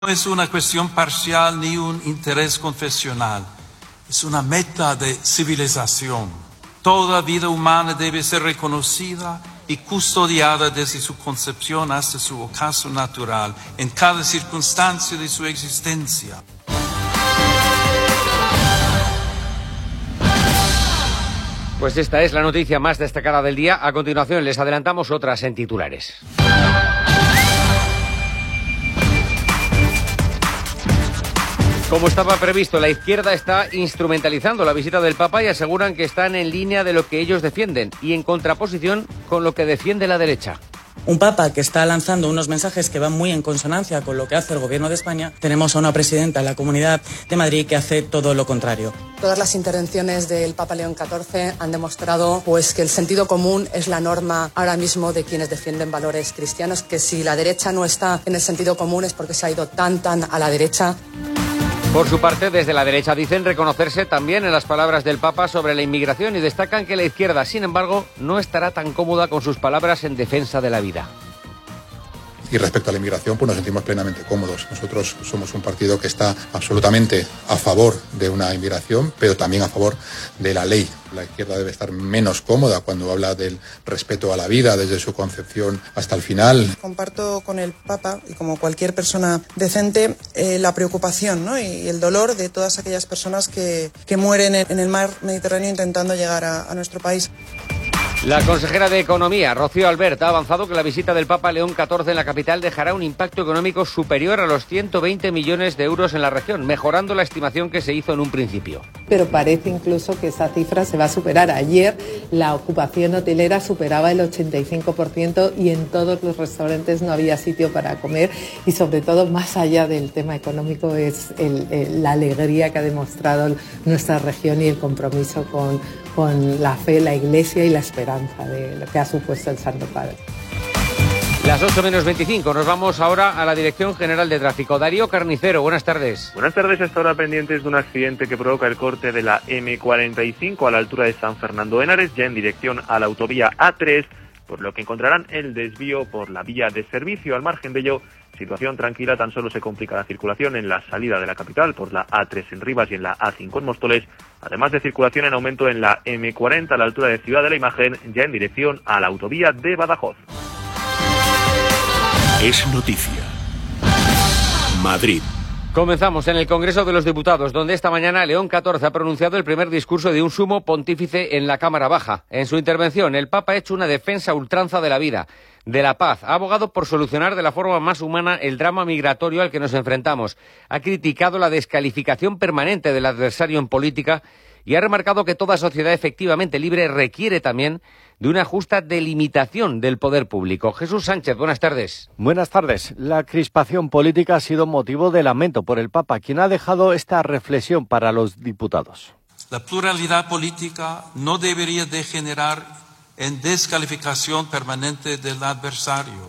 No es una cuestión parcial ni un interés confesional, es una meta de civilización. Toda vida humana debe ser reconocida y custodiada desde su concepción hasta su ocaso natural, en cada circunstancia de su existencia. Pues esta es la noticia más destacada del día. A continuación les adelantamos otras en titulares. Como estaba previsto, la izquierda está instrumentalizando la visita del Papa y aseguran que están en línea de lo que ellos defienden y en contraposición con lo que defiende la derecha. Un Papa que está lanzando unos mensajes que van muy en consonancia con lo que hace el Gobierno de España. Tenemos a una presidenta de la Comunidad de Madrid que hace todo lo contrario. Todas las intervenciones del Papa León XIV han demostrado que el sentido común es la norma ahora mismo de quienes defienden valores cristianos, que si la derecha no está en el sentido común es porque se ha ido tan a la derecha. Por su parte, desde la derecha dicen reconocerse también en las palabras del Papa sobre la inmigración y destacan que la izquierda, sin embargo, no estará tan cómoda con sus palabras en defensa de la vida. Y respecto a la inmigración, pues nos sentimos plenamente cómodos. Nosotros somos un partido que está absolutamente a favor de una inmigración, pero también a favor de la ley. La izquierda debe estar menos cómoda cuando habla del respeto a la vida desde su concepción hasta el final. Comparto con el Papa y como cualquier persona decente la preocupación, ¿no? y el dolor de todas aquellas personas que mueren en el mar Mediterráneo intentando llegar a nuestro país. La consejera de Economía, Rocío Albert, ha avanzado que la visita del Papa León XIV en la capital dejará un impacto económico superior a los 120 millones de euros en la región, mejorando la estimación que se hizo en un principio. Pero parece incluso que esa cifra se va a superar. Ayer la ocupación hotelera superaba el 85% y en todos los restaurantes no había sitio para comer y sobre todo, más allá del tema económico, es la alegría que ha demostrado nuestra región y el compromiso con la fe, la Iglesia y la esperanza de lo que ha supuesto el Santo Padre. Las 8:25, nos vamos ahora a la Dirección General de Tráfico. Darío Carnicero, buenas tardes. Buenas tardes, hasta ahora pendientes de un accidente que provoca el corte de la M45 a la altura de San Fernando de Henares, ya en dirección a la autovía A3, por lo que encontrarán el desvío por la vía de servicio. Al margen de ello, situación tranquila, tan solo se complica la circulación en la salida de la capital por la A3 en Rivas y en la A5 en Móstoles, además de circulación en aumento en la M40 a la altura de Ciudad de la Imagen, ya en dirección a la autovía de Badajoz. Es noticia. Madrid. Comenzamos en el Congreso de los Diputados, donde esta mañana León XIV ha pronunciado el primer discurso de un sumo pontífice en la Cámara Baja. En su intervención, el Papa ha hecho una defensa a ultranza de la vida, de la paz. Ha abogado por solucionar de la forma más humana el drama migratorio al que nos enfrentamos. Ha criticado la descalificación permanente del adversario en política y ha remarcado que toda sociedad efectivamente libre requiere también de una justa delimitación del poder público. Jesús Sánchez, buenas tardes. Buenas tardes. La crispación política ha sido motivo de lamento por el Papa, quien ha dejado esta reflexión para los diputados. La pluralidad política no debería degenerar en descalificación permanente del adversario.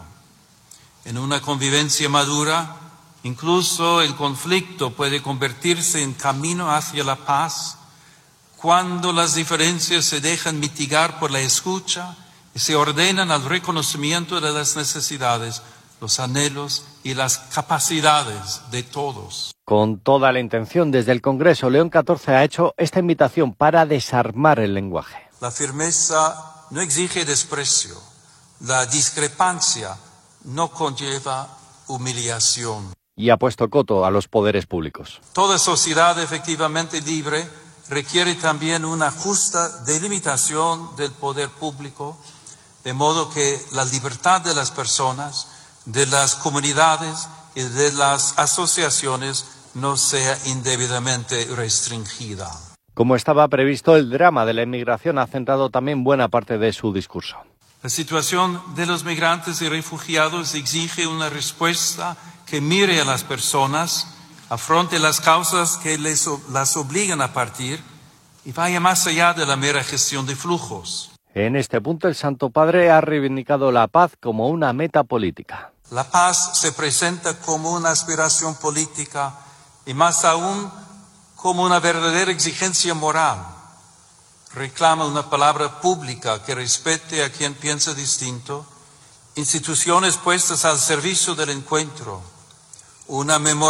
En una convivencia madura, incluso el conflicto puede convertirse en camino hacia la paz cuando las diferencias se dejan mitigar por la escucha y se ordenan al reconocimiento de las necesidades, los anhelos y las capacidades de todos. Con toda la intención, desde el Congreso, León XIV ha hecho esta invitación para desarmar el lenguaje. La firmeza no exige desprecio, la discrepancia no conlleva humillación. Y ha puesto coto a los poderes públicos. Toda sociedad efectivamente libre requiere también una justa delimitación del poder público, de modo que la libertad de las personas, de las comunidades y de las asociaciones no sea indebidamente restringida. Como estaba previsto, el drama de la inmigración ha centrado también buena parte de su discurso. La situación de los migrantes y refugiados exige una respuesta que mire a las personas, afronte las causas que las obligan a partir y vaya más allá de la mera gestión de flujos. En este punto, el Santo Padre ha reivindicado la paz como una meta política. La paz se presenta como una aspiración política y más aún como una verdadera exigencia moral. Reclama una palabra pública que respete a quien piensa distinto, instituciones puestas al servicio del encuentro, una memoria